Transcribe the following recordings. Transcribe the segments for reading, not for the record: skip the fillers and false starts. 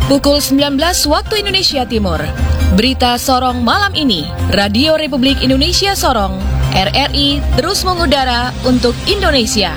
Pukul 19 waktu Indonesia Timur. Berita Sorong malam ini, Radio Republik Indonesia Sorong, RRI terus mengudara untuk Indonesia.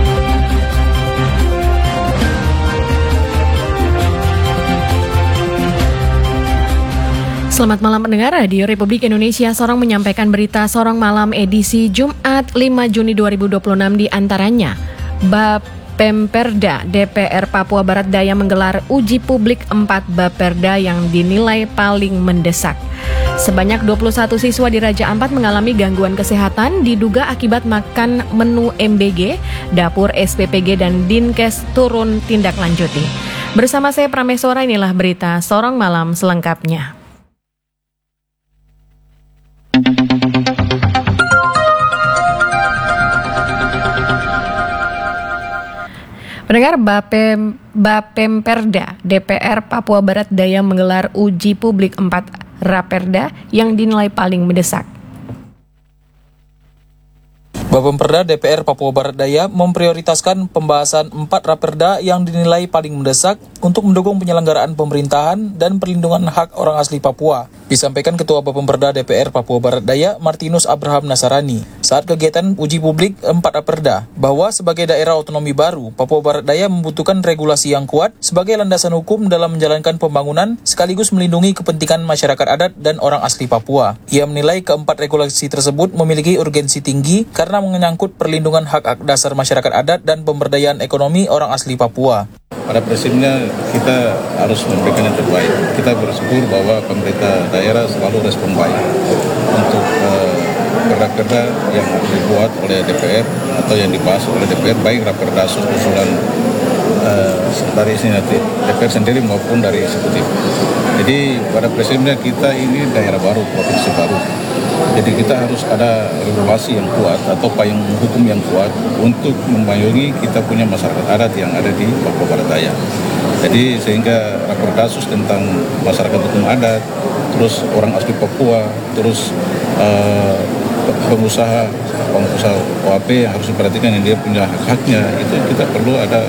Selamat malam pendengar, Radio Republik Indonesia Sorong menyampaikan berita Sorong malam edisi Jumat 5 Juni 2026 di antaranya. Bapemperda DPR Papua Barat Daya menggelar uji publik 4 Bapperda yang dinilai paling mendesak. Sebanyak 21 siswa di Raja Ampat mengalami gangguan kesehatan diduga akibat makan menu MBG, dapur SPPG dan Dinkes turun tindak lanjuti. Bersama saya Prameswara, inilah berita Sorong malam selengkapnya. Pendengar, Bapemperda DPR Papua Barat Daya menggelar uji publik 4 Raperda yang dinilai paling mendesak. Bapemperda DPR Papua Barat Daya memprioritaskan pembahasan 4 Raperda yang dinilai paling mendesak untuk mendukung penyelenggaraan pemerintahan dan perlindungan hak orang asli Papua, disampaikan Ketua Bapemperda DPR Papua Barat Daya Martinus Abraham Nasarani saat kegiatan uji publik 4 Raperda, bahwa sebagai daerah otonomi baru, Papua Barat Daya membutuhkan regulasi yang kuat sebagai landasan hukum dalam menjalankan pembangunan sekaligus melindungi kepentingan masyarakat adat dan orang asli Papua. Ia menilai keempat regulasi tersebut memiliki urgensi tinggi karena menyangkut perlindungan hak dasar masyarakat adat dan pemberdayaan ekonomi orang asli Papua. Pada prinsipnya kita harus memberikan yang terbaik. Kita bersyukur bahwa pemerintah daerah selalu respon baik untuk perda-perda yang dibuat oleh DPR atau yang dibahas oleh DPR, baik raperda usulan dari DPR sendiri maupun dari eksekutif. Jadi pada prinsipnya kita ini daerah baru, provinsi baru. Jadi kita harus ada regulasi yang kuat atau payung hukum yang kuat untuk memayungi kita punya masyarakat adat yang ada di Papua Barat Daya. Jadi sehingga raperdasus tentang masyarakat hukum adat, terus orang asli Papua, terus pengusaha OAP yang harus diperhatikan yang dia punya hak-haknya, itu kita perlu ada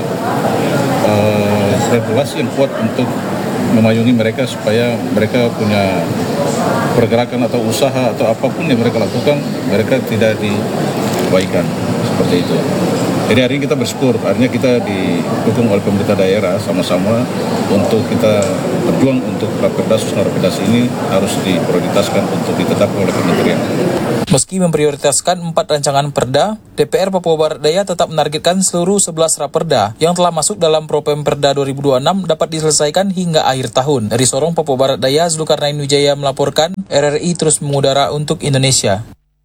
regulasi yang kuat untuk memayungi mereka supaya mereka punya pergerakan atau usaha atau apapun yang mereka lakukan, mereka tidak diabaikan seperti itu. Jadi hari ini kita bersyukur, artinya kita didukung oleh pemerintah daerah sama-sama untuk kita berjuang untuk raperdas ini harus diprioritaskan untuk ditetapkan oleh kementerian. Meski memprioritaskan 4 rancangan perda, DPR Papua Barat Daya tetap menargetkan seluruh 11 raperda yang telah masuk dalam Propemperda 2026 dapat diselesaikan hingga akhir tahun. Dari Sorong, Papua Barat Daya, Zulkarnain Wijaya melaporkan, RRI terus mengudara untuk Indonesia.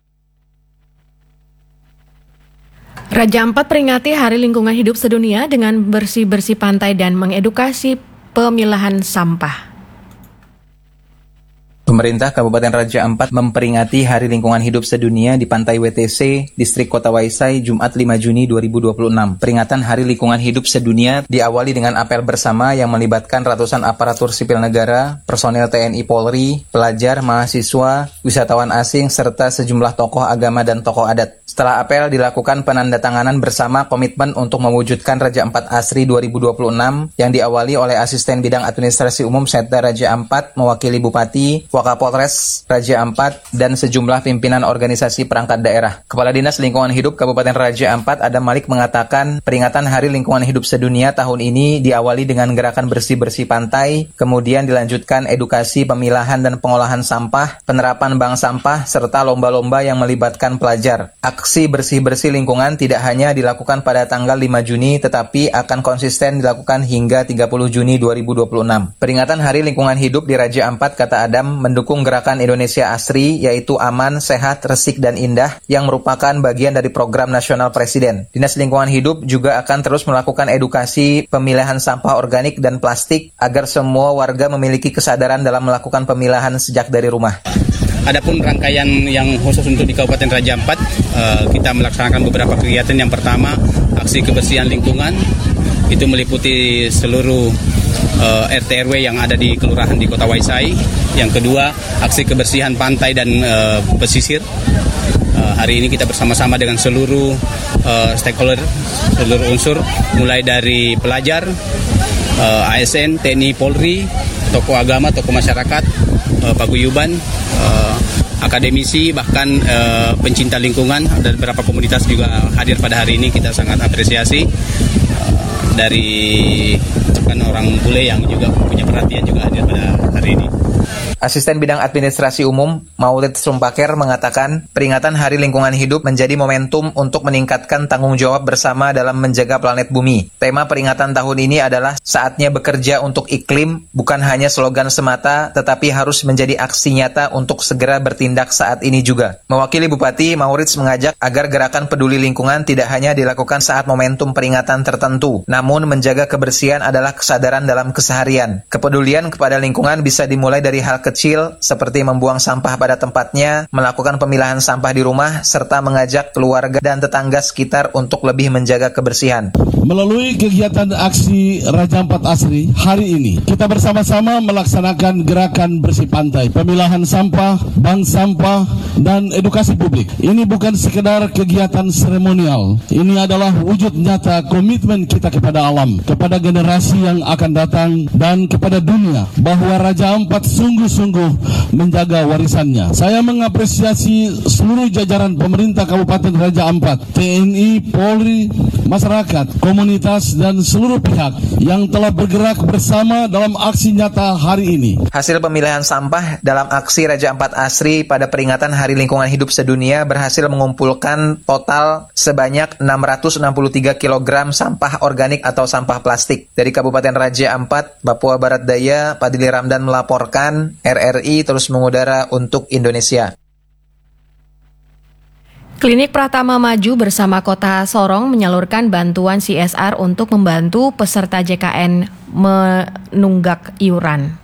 Raja Ampat peringati Hari Lingkungan Hidup Sedunia dengan bersih-bersih pantai dan mengedukasi pemilahan sampah. Pemerintah Kabupaten Raja Ampat memperingati Hari Lingkungan Hidup Sedunia di Pantai WTC, Distrik Kota Waisai, Jumat 5 Juni 2026. Peringatan Hari Lingkungan Hidup Sedunia diawali dengan apel bersama yang melibatkan ratusan aparatur sipil negara, personel TNI Polri, pelajar, mahasiswa, wisatawan asing, serta sejumlah tokoh agama dan tokoh adat. Setelah apel dilakukan penandatanganan bersama komitmen untuk mewujudkan Raja Ampat Asri 2026 yang diawali oleh Asisten Bidang Administrasi Umum Setda Raja Ampat mewakili Bupati, Wakapolres Raja Ampat, dan sejumlah pimpinan organisasi perangkat daerah. Kepala Dinas Lingkungan Hidup Kabupaten Raja Ampat Adam Malik mengatakan peringatan Hari Lingkungan Hidup Sedunia tahun ini diawali dengan gerakan bersih-bersih pantai, kemudian dilanjutkan edukasi pemilahan dan pengolahan sampah, penerapan bank sampah, serta lomba-lomba yang melibatkan pelajar. Aksi bersih-bersih lingkungan tidak hanya dilakukan pada tanggal 5 Juni, tetapi akan konsisten dilakukan hingga 30 Juni 2026. Peringatan Hari Lingkungan Hidup di Raja Ampat, kata Adam, mendukung gerakan Indonesia Asri, yaitu aman, sehat, resik, dan indah, yang merupakan bagian dari program nasional Presiden. Dinas Lingkungan Hidup juga akan terus melakukan edukasi pemilahan sampah organik dan plastik, agar semua warga memiliki kesadaran dalam melakukan pemilahan sejak dari rumah. Adapun rangkaian yang khusus untuk di Kabupaten Raja Ampat, kita melaksanakan beberapa kegiatan. Yang pertama, aksi kebersihan lingkungan, itu meliputi seluruh RT RW yang ada di kelurahan di Kota Waisai. Yang kedua, aksi kebersihan pantai dan pesisir. Hari ini kita bersama-sama dengan seluruh stakeholder, seluruh unsur, mulai dari pelajar, ASN, TNI, Polri, tokoh agama, tokoh masyarakat, paguyuban, akademisi, bahkan pencinta lingkungan dan beberapa komunitas juga hadir pada hari ini. Kita sangat apresiasi dari kan orang bule yang juga punya perhatian juga hadir pada hari ini. Asisten Bidang Administrasi Umum Maulid Sumpaker mengatakan peringatan Hari Lingkungan Hidup menjadi momentum untuk meningkatkan tanggung jawab bersama dalam menjaga planet bumi. Tema peringatan tahun ini adalah saatnya bekerja untuk iklim, bukan hanya slogan semata, tetapi harus menjadi aksi nyata untuk segera bertindak saat ini juga. Mewakili Bupati, Maurits mengajak agar gerakan peduli lingkungan tidak hanya dilakukan saat momentum peringatan tertentu, namun menjaga kebersihan adalah kesadaran dalam keseharian. Kepedulian kepada lingkungan bisa dimulai dari hal kecil seperti membuang sampah pada tempatnya, melakukan pemilahan sampah di rumah, serta mengajak keluarga dan tetangga sekitar untuk lebih menjaga kebersihan. Melalui kegiatan aksi Raja Ampat Asri hari ini, kita bersama-sama melaksanakan gerakan bersih pantai, pemilahan sampah, bank sampah, dan edukasi publik. Ini bukan sekedar kegiatan seremonial. Ini adalah wujud nyata komitmen kita kepada alam, kepada generasi yang akan datang, dan kepada dunia, bahwa Raja Ampat sungguh-sungguh menjaga warisannya. Saya mengapresiasi seluruh jajaran pemerintah Kabupaten Raja Ampat, TNI, Polri, masyarakat, komunitas, dan seluruh pihak yang telah bergerak bersama dalam aksi nyata hari ini. Hasil pemilihan sampah dalam aksi Raja Ampat Asri pada peringatan Hari Lingkungan Hidup Sedunia berhasil mengumpulkan total sebanyak 663 kg sampah organik atau sampah plastik. Dari Kabupaten Raja Ampat, Papua Barat Daya, Padili Ramdan melaporkan, RRI terus mengudara untuk Indonesia. Klinik Pratama Maju bersama Kota Sorong menyalurkan bantuan CSR untuk membantu peserta JKN menunggak iuran.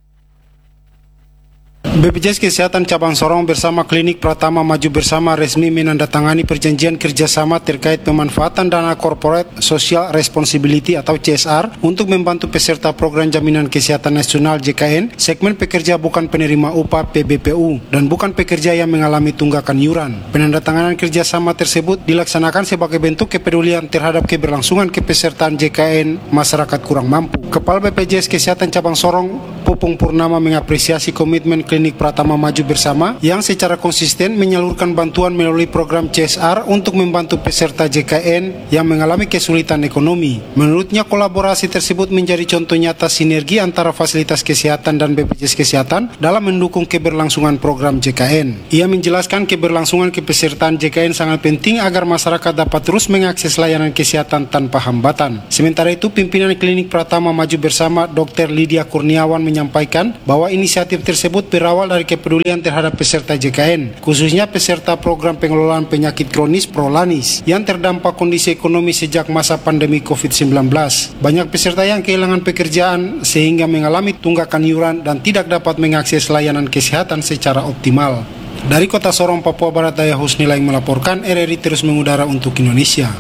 BPJS Kesehatan Cabang Sorong bersama Klinik Pratama Maju bersama resmi menandatangani perjanjian kerjasama terkait pemanfaatan dana Corporate Social Responsibility atau CSR untuk membantu peserta Program Jaminan Kesehatan Nasional JKN, segmen pekerja bukan penerima upah PBPU, dan bukan pekerja yang mengalami tunggakan iuran. Penandatanganan kerjasama tersebut dilaksanakan sebagai bentuk kepedulian terhadap keberlangsungan kepesertaan JKN masyarakat kurang mampu. Kepala BPJS Kesehatan Cabang Sorong, Pupung Purnama, mengapresiasi komitmen Klinik Pratama Maju bersama yang secara konsisten menyalurkan bantuan melalui program CSR untuk membantu peserta JKN yang mengalami kesulitan ekonomi. Menurutnya, kolaborasi tersebut menjadi contoh nyata sinergi antara fasilitas kesehatan dan BPJS Kesehatan dalam mendukung keberlangsungan program JKN. Ia menjelaskan keberlangsungan kepesertaan JKN sangat penting agar masyarakat dapat terus mengakses layanan kesehatan tanpa hambatan. Sementara itu, pimpinan Klinik Pratama Maju bersama Dr. Lydia Kurniawan menyampaikan bahwa inisiatif tersebut berawal dari kepedulian terhadap peserta JKN, khususnya peserta program pengelolaan penyakit kronis Prolanis yang terdampak kondisi ekonomi sejak masa pandemi COVID-19. Banyak peserta yang kehilangan pekerjaan sehingga mengalami tunggakan iuran dan tidak dapat mengakses layanan kesehatan secara optimal. Dari Kota Sorong, Papua Barat Daya, Husnila yang melaporkan, RRI terus mengudara untuk Indonesia.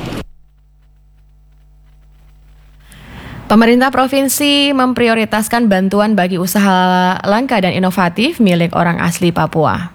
Pemerintah provinsi memprioritaskan bantuan bagi usaha langka dan inovatif milik orang asli Papua.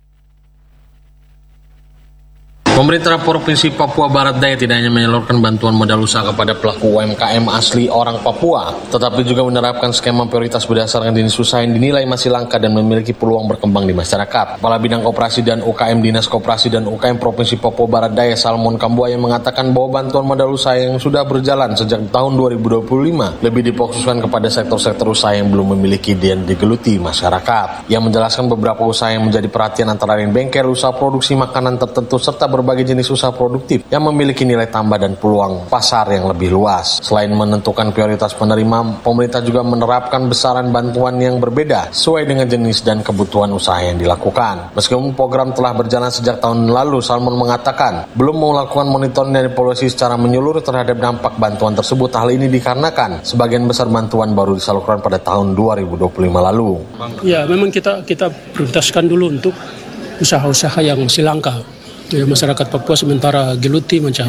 Pemerintah Provinsi Papua Barat Daya tidak hanya menyalurkan bantuan modal usaha kepada pelaku UMKM asli orang Papua, tetapi juga menerapkan skema prioritas berdasarkan jenis usaha yang dinilai masih langka dan memiliki peluang berkembang di masyarakat. Kepala Bidang Koperasi dan UKM Dinas Koperasi dan UKM Provinsi Papua Barat Daya, Salmon Kambuaya, mengatakan bahwa bantuan modal usaha yang sudah berjalan sejak tahun 2025 lebih difokuskan kepada sektor-sektor usaha yang belum memiliki dan digeluti masyarakat. Yang menjelaskan beberapa usaha yang menjadi perhatian antara lain bengkel, usaha produksi makanan tertentu, serta berbagai jenis usaha produktif yang memiliki nilai tambah dan peluang pasar yang lebih luas. Selain menentukan prioritas penerima, pemerintah juga menerapkan besaran bantuan yang berbeda sesuai dengan jenis dan kebutuhan usaha yang dilakukan. Meskipun program telah berjalan sejak tahun lalu, Salmon mengatakan belum melakukan monitoring dan evaluasi secara menyeluruh terhadap dampak bantuan tersebut. Hal ini dikarenakan sebagian besar bantuan baru disalurkan pada tahun 2025 lalu. Ya, memang kita prioritaskan dulu untuk usaha-usaha yang masih langka. Ya, masyarakat Papua sementara geluti macam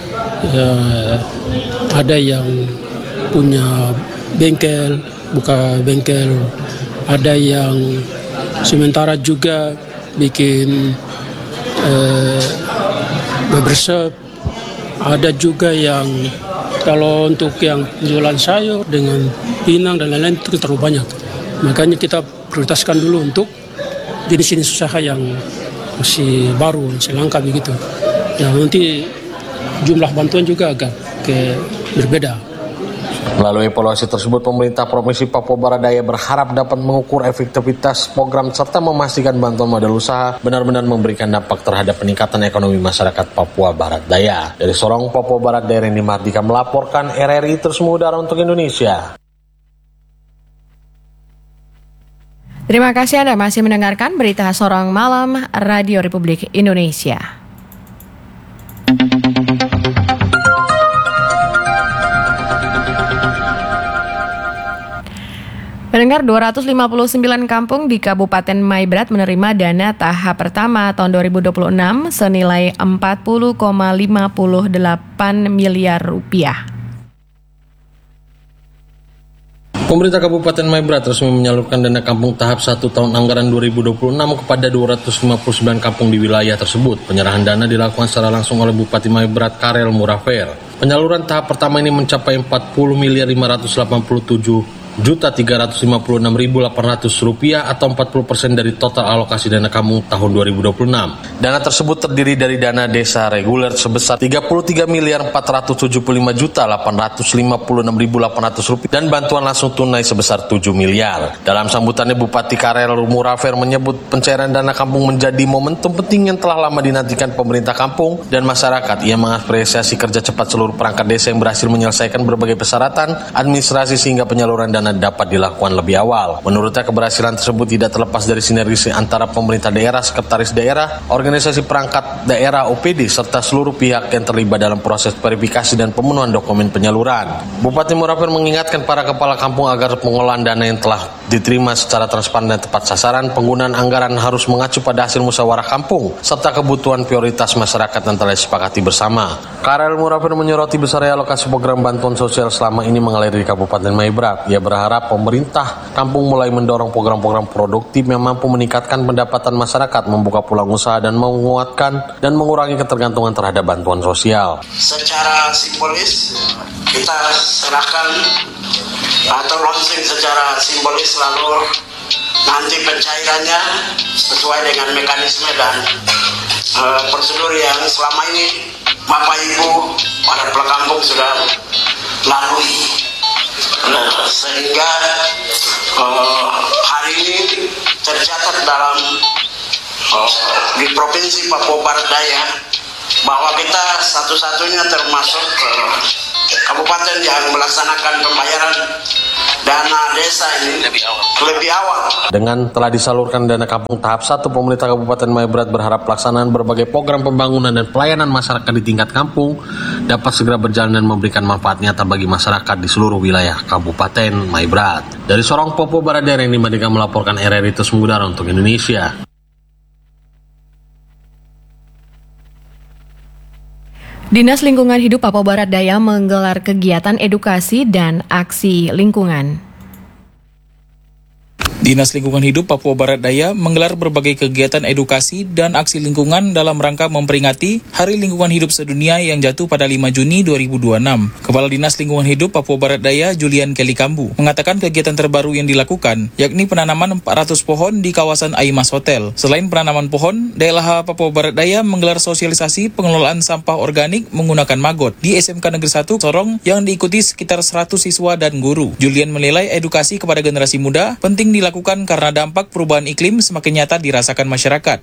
ada yang punya bengkel, buka bengkel, ada yang sementara juga bikin barbershop, ada juga yang Kalau untuk yang jualan sayur dengan pinang dan lain-lain itu terlalu banyak. Makanya kita prioritaskan dulu untuk jenis-jenis usaha yang masih baru, masih langka begitu. Ya nanti jumlah bantuan juga agak berbeda. Melalui evaluasi tersebut, pemerintah Provinsi Papua Barat Daya berharap dapat mengukur efektivitas program serta memastikan bantuan modal usaha benar-benar memberikan dampak terhadap peningkatan ekonomi masyarakat Papua Barat Daya. Dari Sorong, Papua Barat Daya, Reni Mardika melaporkan RRI Terus Mengudara untuk Indonesia. Terima kasih Anda masih mendengarkan berita Sorong Malam Radio Republik Indonesia. Pendengar, 259 kampung di Kabupaten Maibrat menerima dana tahap pertama tahun 2026 senilai 40,58 miliar rupiah. Pemerintah Kabupaten Maibrat resmi menyalurkan dana kampung tahap 1 tahun anggaran 2026 kepada 259 kampung di wilayah tersebut. Penyerahan dana dilakukan secara langsung oleh Bupati Maibrat Karel Murafer. Penyaluran tahap pertama ini mencapai 40.387.356.800 rupiah atau 40% dari total alokasi dana kampung tahun 2026. Dana tersebut terdiri dari dana desa reguler sebesar 33.475.856.800 rupiah dan bantuan langsung tunai sebesar 7 miliar. Dalam sambutannya, Bupati Karel Murafer menyebut pencairan dana kampung menjadi momentum penting yang telah lama dinantikan pemerintah kampung dan masyarakat. Ia mengapresiasi kerja cepat seluruh perangkat desa yang berhasil menyelesaikan berbagai persyaratan administrasi sehingga penyaluran dana dapat dilakukan lebih awal. Menurutnya, keberhasilan tersebut tidak terlepas dari sinergi antara pemerintah daerah, sekretaris daerah, organisasi perangkat daerah OPD, serta seluruh pihak yang terlibat dalam proses verifikasi dan pemenuhan dokumen penyaluran. Bupati Murafer mengingatkan para kepala kampung agar pengelolaan dana yang telah diterima secara transparan dan tepat sasaran. Penggunaan anggaran harus mengacu pada hasil musyawarah kampung, serta kebutuhan prioritas masyarakat yang telah disepakati bersama. Karel Murafer menyoroti besarnya alokasi program bantuan sosial selama ini mengalir di Kabupaten Maibrat. Ia berharap pemerintah kampung mulai mendorong program-program produktif yang mampu meningkatkan pendapatan masyarakat, membuka peluang usaha dan menguatkan dan mengurangi ketergantungan terhadap bantuan sosial. Secara simbolis kita serahkan atau launching secara simbolis, lalu nanti pencairannya sesuai dengan mekanisme dan prosedur yang selama ini Bapak Ibu para pelakampung sudah lalui. Sehingga hari ini tercatat dalam di Provinsi Papua Barat Daya bahwa kita satu-satunya termasuk kabupaten yang melaksanakan pembayaran dana desa ini lebih awal. Dengan telah disalurkan dana kampung tahap 1, pemerintah Kabupaten Maibrat berharap pelaksanaan berbagai program pembangunan dan pelayanan masyarakat di tingkat kampung dapat segera berjalan dan memberikan manfaat nyata bagi masyarakat di seluruh wilayah Kabupaten Maibrat. Dari Sorong, Papua Barat Daya, Reni Mardika melaporkan RRI Terus Mengudara untuk Indonesia. Dinas Lingkungan Hidup Papua Barat Daya menggelar kegiatan edukasi dan aksi lingkungan. Dinas Lingkungan Hidup Papua Barat Daya menggelar berbagai kegiatan edukasi dan aksi lingkungan dalam rangka memperingati Hari Lingkungan Hidup Sedunia yang jatuh pada 5 Juni 2026. Kepala Dinas Lingkungan Hidup Papua Barat Daya, Julian Kelly Kambu, mengatakan kegiatan terbaru yang dilakukan, yakni penanaman 400 pohon di kawasan Aimas Hotel. Selain penanaman pohon, DLH Papua Barat Daya menggelar sosialisasi pengelolaan sampah organik menggunakan maggot di SMK Negeri 1 Sorong yang diikuti sekitar 100 siswa dan guru. Julian menilai edukasi kepada generasi muda penting dilakukan karena dampak perubahan iklim semakin nyata dirasakan masyarakat.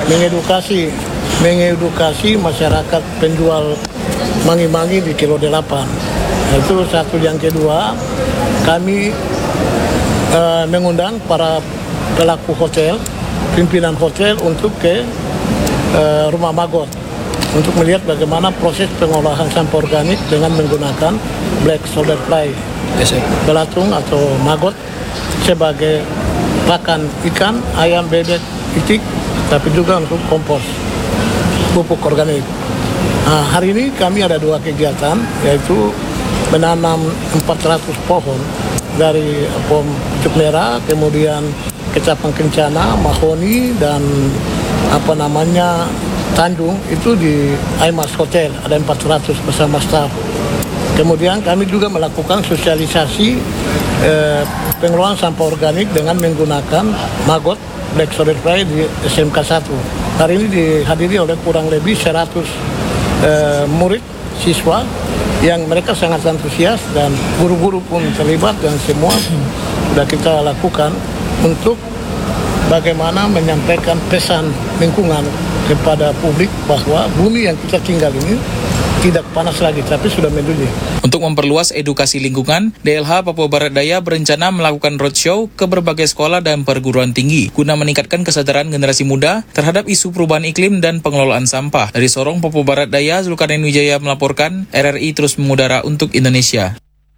Mengedukasi masyarakat penjual mangi-mangi di kilo 8. Itu satu. Yang kedua, kami mengundang para pelaku hotel, pimpinan hotel untuk ke rumah maggot untuk melihat bagaimana proses pengolahan sampah organik dengan menggunakan black soldier fly, belatung atau maggot sebagai pakan ikan, ayam, bebek, itik, tapi juga untuk kompos pupuk organik. Hari ini kami ada 2 kegiatan, yaitu menanam 400 pohon dari pohon pucuk merah, kemudian kecapang kencana, mahoni, dan Tanjung, itu di Aimas Hotel, ada 400 bersama staf. Kemudian kami juga melakukan sosialisasi pengelolaan sampah organik dengan menggunakan maggot Black Solidify di SMK 1. Hari ini dihadiri oleh kurang lebih 100 murid siswa yang mereka sangat antusias dan guru-guru pun terlibat dan semua sudah kita lakukan untuk bagaimana menyampaikan pesan lingkungan kepada publik bahwa bumi yang kita tinggal ini tidak panas lagi, tapi sudah mendidih. Untuk memperluas edukasi lingkungan, DLH Papua Barat Daya berencana melakukan roadshow ke berbagai sekolah dan perguruan tinggi guna meningkatkan kesadaran generasi muda terhadap isu perubahan iklim dan pengelolaan sampah. Dari Sorong, Papua Barat Daya, Zulkarnain Wijaya melaporkan, RRI terus mengudara untuk Indonesia.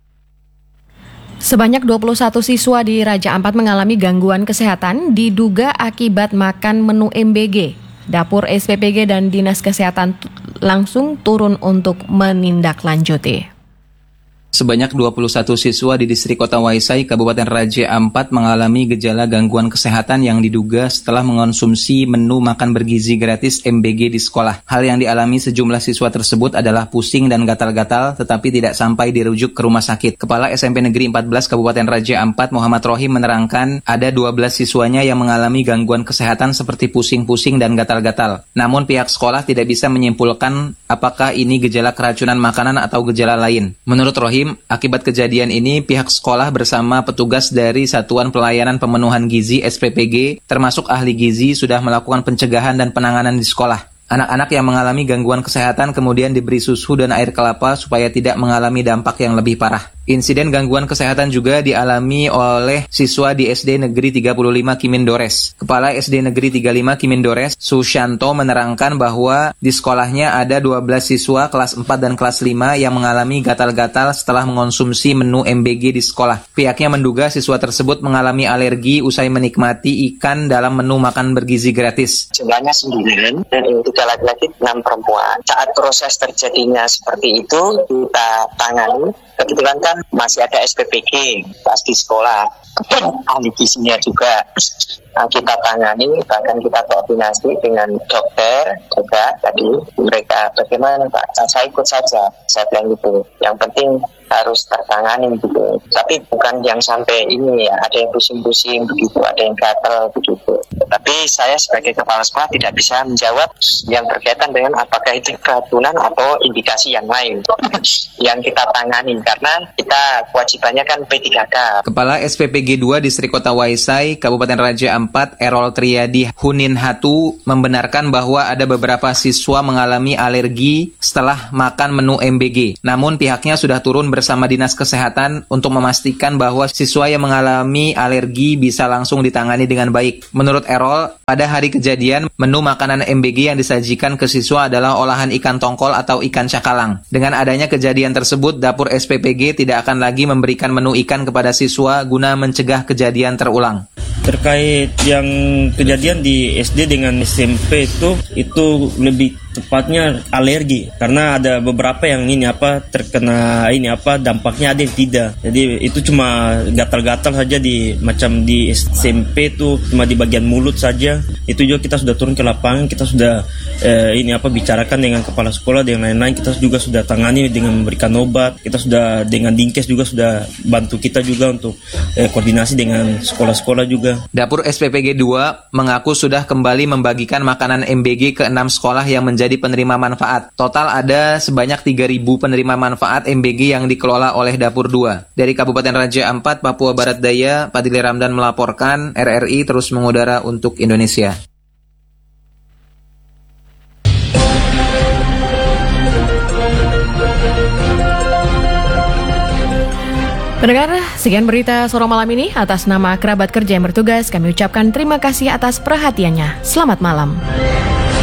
Sebanyak 21 siswa di Raja Ampat mengalami gangguan kesehatan diduga akibat makan menu MBG. Dapur SPPG dan Dinas Kesehatan langsung turun untuk menindaklanjuti. Sebanyak 21 siswa di distrik Kota Waisai, Kabupaten Raja Ampat mengalami gejala gangguan kesehatan yang diduga setelah mengonsumsi menu makan bergizi gratis MBG di sekolah. Hal yang dialami sejumlah siswa tersebut adalah pusing dan gatal-gatal tetapi tidak sampai dirujuk ke rumah sakit. Kepala SMP Negeri 14 Kabupaten Raja Ampat Muhammad Rohim menerangkan ada 12 siswanya yang mengalami gangguan kesehatan seperti pusing-pusing dan gatal-gatal. Namun pihak sekolah tidak bisa menyimpulkan apakah ini gejala keracunan makanan atau gejala lain. Menurut Rohim, akibat kejadian ini, pihak sekolah bersama petugas dari Satuan Pelayanan Pemenuhan Gizi SPPG, termasuk ahli gizi, sudah melakukan pencegahan dan penanganan di sekolah. Anak-anak yang mengalami gangguan kesehatan kemudian diberi susu dan air kelapa supaya tidak mengalami dampak yang lebih parah. Insiden gangguan kesehatan juga dialami oleh siswa di SD Negeri 35 Kimindores. Kepala SD Negeri 35 Kimindores, Susyanto, menerangkan bahwa di sekolahnya ada 12 siswa kelas 4 dan kelas 5 yang mengalami gatal-gatal setelah mengonsumsi menu MBG di sekolah. Pihaknya menduga siswa tersebut mengalami alergi usai menikmati ikan dalam menu makan bergizi gratis. Jumlahnya 9, 3 laki-laki, 6 perempuan. Saat proses terjadinya seperti itu, kita tangani. Kebetulan kan masih ada SPPG pas di sekolah, ahli gizinya juga kita tangani, bahkan kita koordinasi dengan dokter juga. Tadi mereka bagaimana Pak, saya ikut saja, saya bilang gitu. Yang penting harus tertangani gitu. Tapi bukan yang sampai ini ya, ada yang pusing-pusing begitu, ada yang gatal begitu. Tapi saya sebagai kepala sekolah tidak bisa menjawab yang berkaitan dengan apakah itu keracunan atau indikasi yang lain yang kita tangani, karena kita kewajibannya kan P3K. Kepala SPPG 2 Distrik Kota Waisai, Kabupaten Raja Ampat, Erol Triadi Hunin Hatu, membenarkan bahwa ada beberapa siswa mengalami alergi setelah makan menu MBG. Namun pihaknya sudah turun bersama Dinas Kesehatan untuk memastikan bahwa siswa yang mengalami alergi bisa langsung ditangani dengan baik. Menurut Erol, pada hari kejadian, menu makanan MBG yang disajikan ke siswa adalah olahan ikan tongkol atau ikan cakalang. Dengan adanya kejadian tersebut, Dapur SPPG tidak akan lagi memberikan menu ikan kepada siswa guna mencegah kejadian terulang. Terkait yang kejadian di SD dengan SMP itu lebih tepatnya alergi, karena ada beberapa yang terkena dampaknya ada yang tidak. Jadi itu cuma gatal-gatal saja macam di SMP itu cuma di bagian mulut saja. Itu juga kita sudah turun ke lapangan, kita sudah bicarakan dengan kepala sekolah dan lain-lain. Kita juga sudah tangani dengan memberikan obat. Kita sudah dengan Dinkes juga sudah bantu kita juga untuk koordinasi dengan sekolah-sekolah juga. Dapur SPPG 2 mengaku sudah kembali membagikan makanan MBG ke 6 sekolah yang menjadi penerima manfaat. Total ada sebanyak 3.000 penerima manfaat MBG yang dikelola oleh Dapur 2. Dari Kabupaten Raja Ampat, Papua Barat Daya, Padile Ramdan melaporkan, RRI terus mengudara untuk Indonesia. Pendengar, sekian berita Sorong malam ini. Atas nama kerabat kerja yang bertugas, kami ucapkan terima kasih atas perhatiannya. Selamat malam.